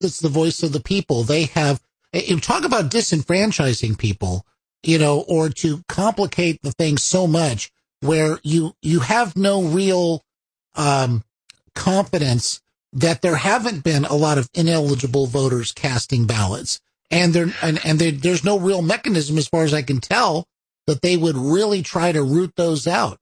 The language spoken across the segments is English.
it's the voice of the people. They have, you talk about disenfranchising people, or to complicate the thing so much where you have no real, confidence that there haven't been a lot of ineligible voters casting ballots. And there's no real mechanism, as far as I can tell, that they would really try to root those out.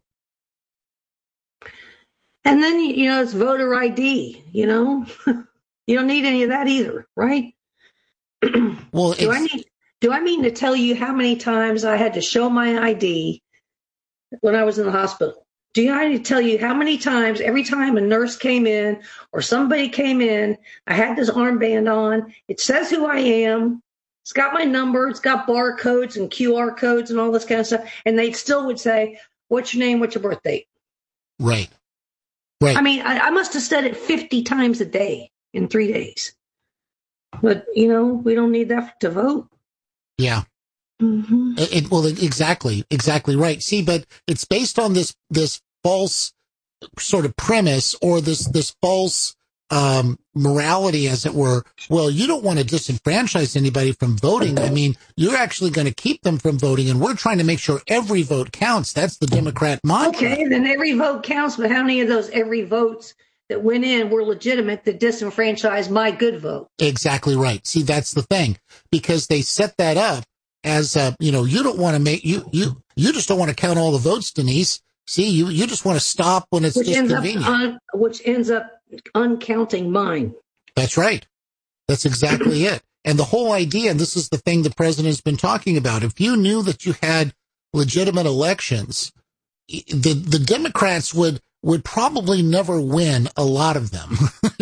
And then, it's voter ID, you don't need any of that either, right? Well, do I mean to tell you how many times I had to show my ID when I was in the hospital? Do I need to tell you how many times, every time a nurse came in or somebody came in, I had this armband on. It says who I am. It's got my number. It's got barcodes and QR codes and all this kind of stuff. And they still would say, what's your name? What's your birth date? Right. Right. I mean, I must have said it 50 times a day in 3 days. But, we don't need that to vote. Yeah. Mm-hmm. Well, exactly right. See, but it's based on this false sort of premise, or this false morality, as it were. Well, you don't want to disenfranchise anybody from voting. I mean, you're actually going to keep them from voting, and we're trying to make sure every vote counts. That's the Democrat mantra. Okay, then every vote counts, but how many of those every votes that went in were legitimate that disenfranchised my good vote? Exactly right. See, that's the thing, because they set that up as, you don't want to make, you just don't want to count all the votes, Denise. See, you just want to stop when it's just convenient. Which ends up uncounting mine. That's right. That's exactly it. And the whole idea, and this is the thing the president has been talking about, if you knew that you had legitimate elections, the Democrats would probably never win a lot of them,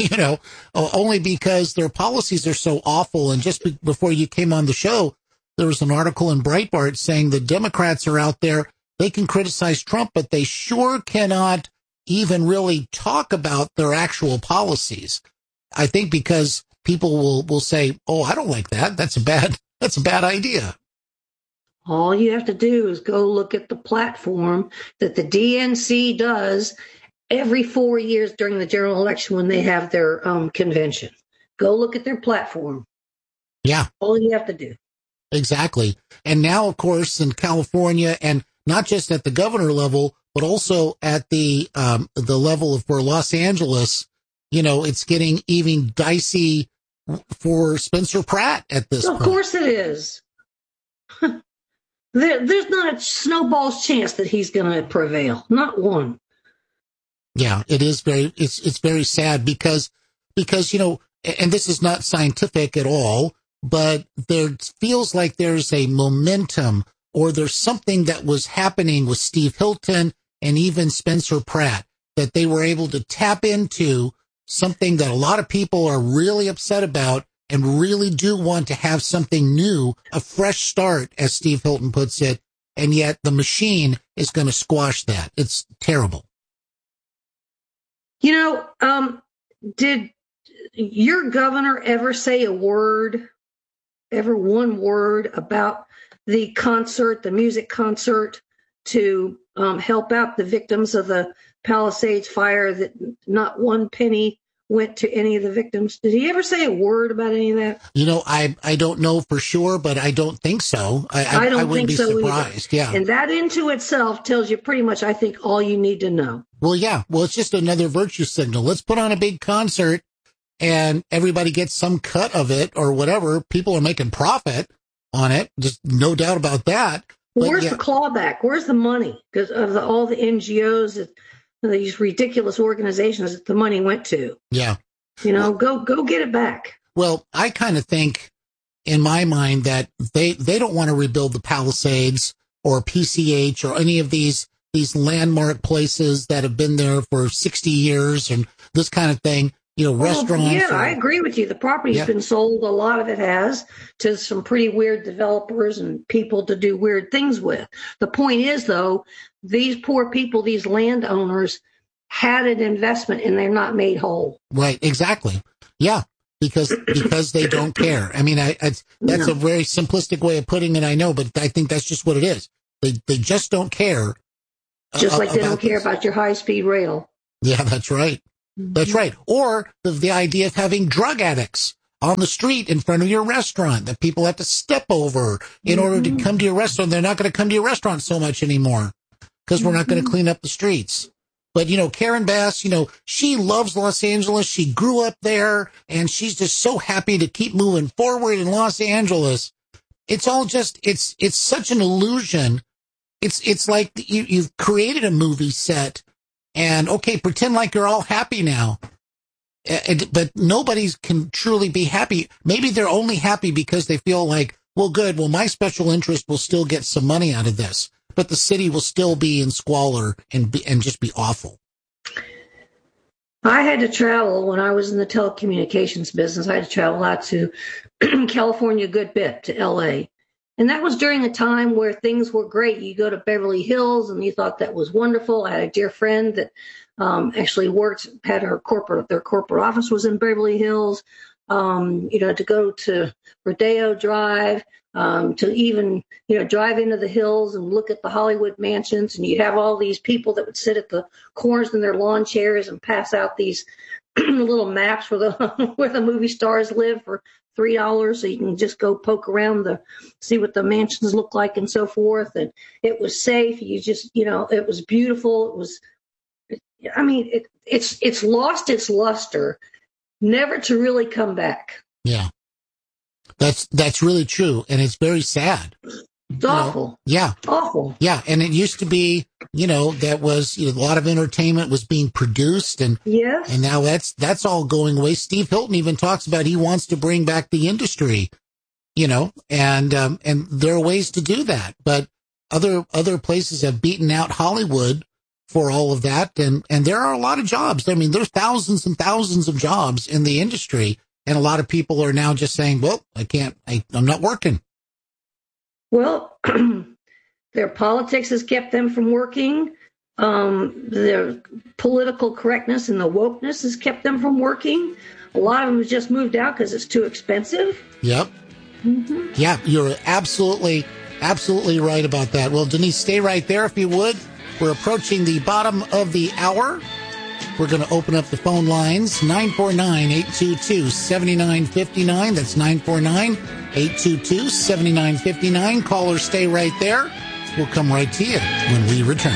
only because their policies are so awful. And just before you came on the show, there was an article in Breitbart saying the Democrats are out there. They can criticize Trump, but they sure cannot even really talk about their actual policies. I think because people will say, oh, I don't like that. That's a bad idea. All you have to do is go look at the platform that the DNC does every 4 years during the general election when they have their convention. Go look at their platform. Yeah. All you have to do. Exactly. And now, of course, in California, and not just at the governor level, but also at the level of for Los Angeles, it's getting even dicey for Spencer Pratt at this point. Of course it is. There's not a snowball's chance that he's going to prevail. Not one. Yeah, it is it's very sad because, and this is not scientific at all, but there feels like there's a momentum, or there's something that was happening with Steve Hilton and even Spencer Pratt, that they were able to tap into something that a lot of people are really upset about and really do want to have something new, a fresh start, as Steve Hilton puts it. And yet the machine is going to squash that. It's terrible. Did your governor ever say one word about the music concert to help out the victims of the Palisades fire, that not one penny went to any of the victims? Did he ever say a word about any of that? I don't know for sure, but I don't think so. I wouldn't be surprised. Either. Yeah. And that into itself tells you pretty much, I think, all you need to know. Well, yeah. Well, it's just another virtue signal. Let's put on a big concert and everybody gets some cut of it or whatever. People are making profit on it. Just no doubt about that. Where's the clawback? Where's the money? Because of all the NGOs, these ridiculous organizations that the money went to. Yeah. Go get it back. Well, I kind of think in my mind that they don't want to rebuild the Palisades or PCH or any of these landmark places that have been there for 60 years and this kind of thing. Restaurants. Yeah, I agree with you. The property's been sold. A lot of it has, to some pretty weird developers and people to do weird things with. The point is, though, these poor people, these landowners, had an investment and they're not made whole. Right. Exactly. Yeah. Because they don't care. I mean, that's a very simplistic way of putting it. I know, but I think that's just what it is. They just don't care. Just like they don't care about your high-speed rail. Yeah, that's right. That's right. Or the idea of having drug addicts on the street in front of your restaurant that people have to step over in order to come to your restaurant. They're not going to come to your restaurant so much anymore because we're not going to clean up the streets. But, Karen Bass, she loves Los Angeles. She grew up there, and she's just so happy to keep moving forward in Los Angeles. It's all just, it's such an illusion. It's like you've created a movie set, and, okay, pretend like you're all happy now. But nobody can truly be happy. Maybe they're only happy because they feel like, well, good, my special interest will still get some money out of this, but the city will still be in squalor and just be awful. I had to travel when I was in the telecommunications business. I had to travel out to California a good bit, to L.A. And that was during a time where things were great. You go to Beverly Hills and you thought that was wonderful. I had a dear friend that actually had their corporate office was in Beverly Hills. To go to Rodeo Drive, to even, drive into the hills and look at the Hollywood mansions. And you'd have all these people that would sit at the corners in their lawn chairs and pass out these little maps where the movie stars live for $3, so you can just go poke around see what the mansions look like and so forth. And it was safe. You just, it was beautiful. It was, it's lost its luster, never to really come back. Yeah. That's really true. And it's very sad. It's awful. Yeah. Awful. Yeah. And it used to be, that was, a lot of entertainment was being produced, and yes. And now that's all going away. Steve Hilton even talks about he wants to bring back the industry, and there are ways to do that. But other places have beaten out Hollywood for all of that. And there are a lot of jobs. I mean, there's thousands and thousands of jobs in the industry. And a lot of people are now just saying, well, I'm not working. Well, their politics has kept them from working. Their political correctness and the wokeness has kept them from working. A lot of them have just moved out because it's too expensive. Yep. Mm-hmm. Yeah, you're absolutely right about that. Well, Denise, stay right there if you would. We're approaching the bottom of the hour. We're going to open up the phone lines, 949-822-7959. That's 949-822-7959. Callers, stay right there. We'll come right to you when we return.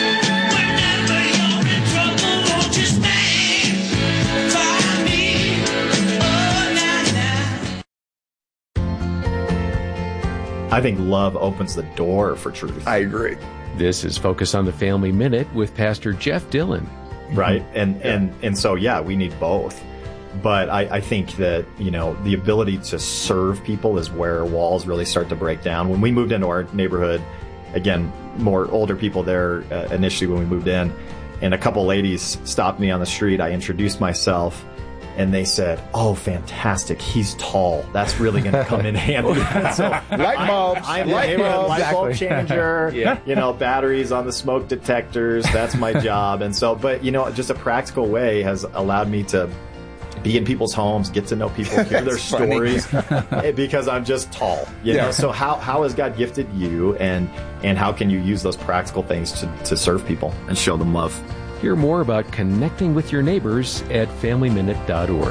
I think love opens the door for truth. I agree. This is Focus on the Family Minute with Pastor Jeff Dillon. Right. And so, yeah, we need both. But I think that, the ability to serve people is where walls really start to break down. When we moved into our neighborhood, again, more older people there initially when we moved in, and a couple ladies stopped me on the street. I introduced myself, and they said, "Oh, fantastic, he's tall. That's really going to come in handy." So light bulbs. I'm the neighborhood light bulb changer. Yeah. Batteries on the smoke detectors. That's my job. And so, but just a practical way has allowed me to be in people's homes, get to know people, hear their stories, because I'm just tall. You know? So how has God gifted you, and how can you use those practical things to serve people and show them love? Hear more about connecting with your neighbors at FamilyMinute.org.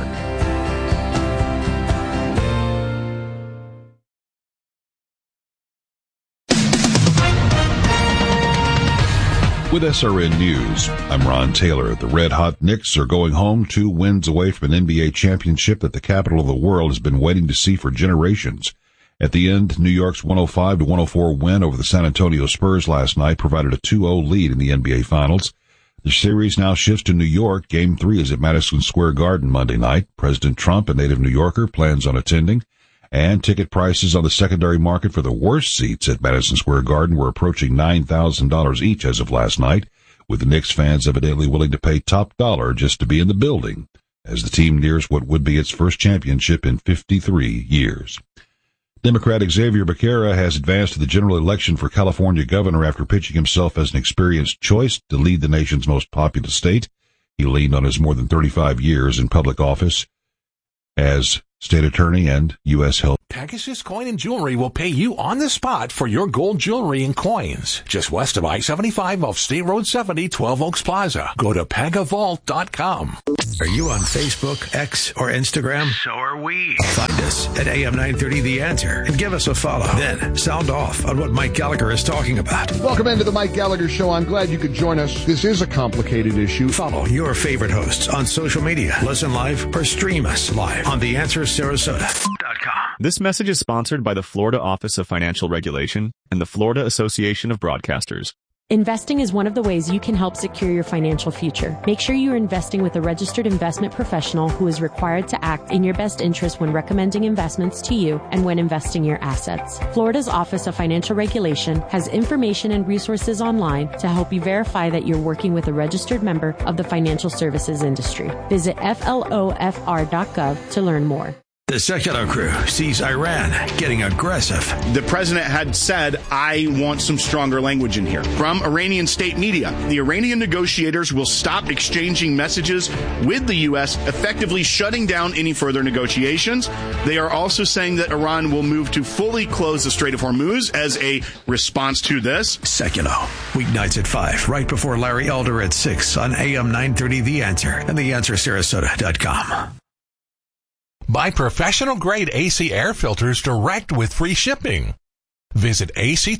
With SRN News, I'm Ron Taylor. The Red Hot Knicks are going home 2 wins away from an NBA championship that the capital of the world has been waiting to see for generations. At the end, New York's 105-104 win over the San Antonio Spurs last night provided a 2-0 lead in the NBA Finals. The series now shifts to New York. Game 3 is at Madison Square Garden Monday night. President Trump, a native New Yorker, plans on attending. And ticket prices on the secondary market for the worst seats at Madison Square Garden were approaching $9,000 each as of last night, with the Knicks fans evidently willing to pay top dollar just to be in the building, as the team nears what would be its first championship in 53 years. Democrat Xavier Becerra has advanced to the general election for California governor after pitching himself as an experienced choice to lead the nation's most populous state. He leaned on his more than 35 years in public office as State Attorney and U.S. Health. Pegasus Coin and Jewelry will pay you on the spot for your gold jewelry and coins. Just west of I-75 off State Road 70, 12 Oaks Plaza. Go to pegavault.com. Are you on Facebook, X, or Instagram? So are we. Find us at AM 930 The Answer and give us a follow. Then sound off on what Mike Gallagher is talking about. Welcome into the Mike Gallagher Show. I'm glad you could join us. This is a complicated issue. Follow your favorite hosts on social media. Listen live or stream us live on TheAnswerSarasota.com. This message is sponsored by the Florida Office of Financial Regulation and the Florida Association of Broadcasters. Investing is one of the ways you can help secure your financial future. Make sure you are investing with a registered investment professional who is required to act in your best interest when recommending investments to you and when investing your assets. Florida's Office of Financial Regulation has information and resources online to help you verify that you're working with a registered member of the financial services industry. Visit flofr.gov to learn more. The Secular Crew sees Iran getting aggressive. The president had said, I want some stronger language in here. From Iranian state media, the Iranian negotiators will stop exchanging messages with the U.S., effectively shutting down any further negotiations. They are also saying that Iran will move to fully close the Strait of Hormuz as a response to this. Secular, weeknights at 5, right before Larry Elder at 6 on AM 930 The Answer and TheAnswerSarasota.com. Buy professional-grade AC air filters direct with free shipping. Visit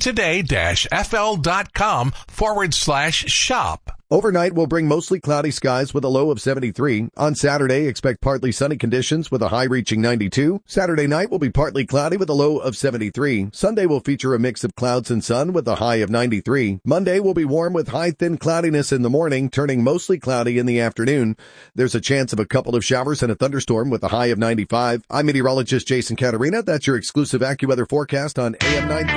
actoday-fl.com/shop. Overnight will bring mostly cloudy skies with a low of 73. On Saturday, expect partly sunny conditions with a high reaching 92. Saturday night will be partly cloudy with a low of 73. Sunday will feature a mix of clouds and sun with a high of 93. Monday will be warm with high thin cloudiness in the morning, turning mostly cloudy in the afternoon. There's a chance of a couple of showers and a thunderstorm with a high of 95. I'm meteorologist Jason Caterina. That's your exclusive AccuWeather forecast on AM 930.